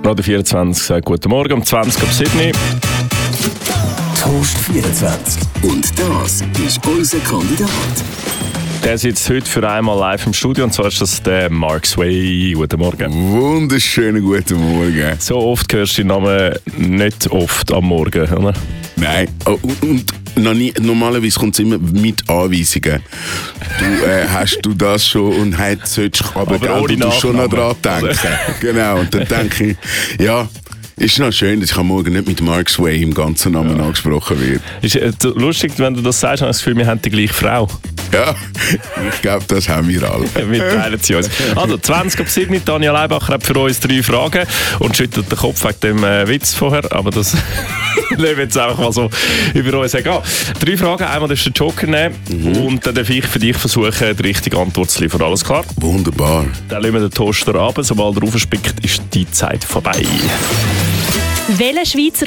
Radio 24 sagt guten Morgen, um 20 ab Sydney. Toast 24. Und das ist unser Kandidat. Der sitzt heute für einmal live im Studio, und zwar ist das der Mark Sway. Guten Morgen. Wunderschönen guten Morgen. So oft hörst du den Namen nicht oft am Morgen, oder? Nein, und noch nie, normalerweise kommt es immer mit Anweisungen. Hast du das schon und heute solltest du aber ohne du schon noch dran denken. Genau, und dann denke ich, ja, ist noch schön, dass ich am Morgen nicht mit Mark Sway im ganzen Namen angesprochen werde. Ist lustig, wenn du das sagst, habe ich das Gefühl, wir haben die gleiche Frau. Ja, ich glaube, das haben wir alle. Wir teilen sie uns. Also, 20 ab Sydney, Tanja Leibacher hat für uns 3 Fragen und schüttelt den Kopf wegen dem Witz vorher, aber das lassen wir jetzt einfach mal so über uns gehen. 3 Fragen, einmal darfst du den Joker nehmen und dann darf ich für dich versuchen, die richtige Antwort zu liefern. Alles klar? Wunderbar. Dann lassen wir den Toaster runter, sobald er raufspickt, ist die Zeit vorbei. Welcher Schweizer